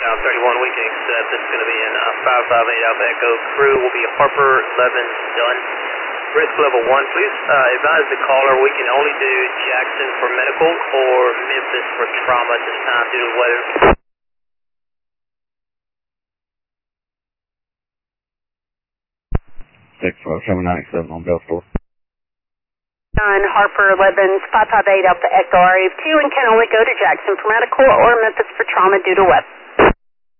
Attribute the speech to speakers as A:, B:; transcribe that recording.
A: 31, we can accept. It's going to be in 558 Alpha Echo. Crew will be Harper, Levin, Dunn. Risk level 1, please. Advise the caller we can only do Jackson for medical or Memphis for trauma at this time due to weather.
B: 64797 on Bell Store.
C: Harper, Levin, 558 Alpha Echo. RF2 and can only go to Jackson for medical or Memphis for trauma due to weather.